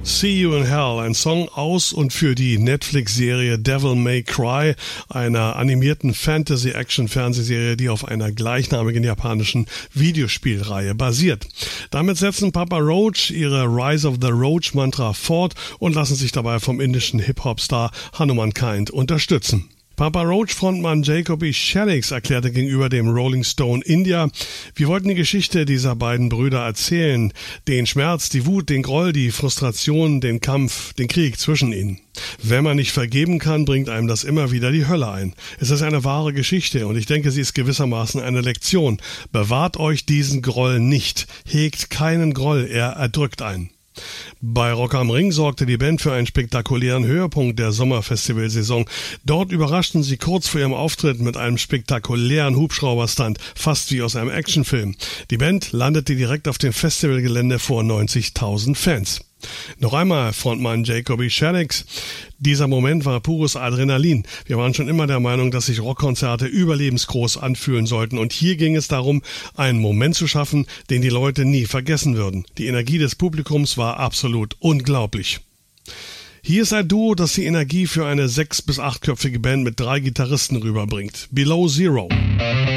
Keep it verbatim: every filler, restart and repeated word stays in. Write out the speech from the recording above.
See You in Hell, ein Song aus und für die Netflix-Serie Devil May Cry, einer animierten Fantasy-Action-Fernsehserie, die auf einer gleichnamigen japanischen Videospielreihe basiert. Damit setzen Papa Roach ihre Rise of the Roach-Mantra fort und lassen sich dabei vom indischen Hip-Hop-Star Hanuman Kind unterstützen. Papa Roach-Frontmann Jacoby Shaddix erklärte gegenüber dem Rolling Stone India: Wir wollten die Geschichte dieser beiden Brüder erzählen, den Schmerz, die Wut, den Groll, die Frustration, den Kampf, den Krieg zwischen ihnen. Wenn man nicht vergeben kann, bringt einem das immer wieder die Hölle ein. Es ist eine wahre Geschichte und ich denke, sie ist gewissermaßen eine Lektion. Bewahrt euch diesen Groll nicht, hegt keinen Groll, er erdrückt einen. Bei Rock am Ring sorgte die Band für einen spektakulären Höhepunkt der Sommerfestivalsaison. Dort überraschten sie kurz vor ihrem Auftritt mit einem spektakulären Hubschrauberstunt, fast wie aus einem Actionfilm. Die Band landete direkt auf dem Festivalgelände vor neunzigtausend Fans. Noch einmal Frontmann Jacoby Shaddix: Dieser Moment war pures Adrenalin. Wir waren schon immer der Meinung, dass sich Rockkonzerte überlebensgroß anfühlen sollten. Und hier ging es darum, einen Moment zu schaffen, den die Leute nie vergessen würden. Die Energie des Publikums war absolut unglaublich. Hier ist ein Duo, das die Energie für eine sechs- bis achtköpfige Band mit drei Gitarristen rüberbringt. Below Zero.